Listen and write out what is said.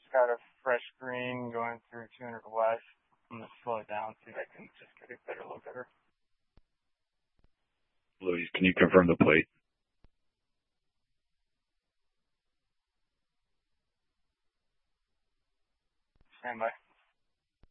got a fresh green going through 200 west. I'm going to slow it down, see if I can just get a better look at her. Louise, can you confirm the plate? Stand by.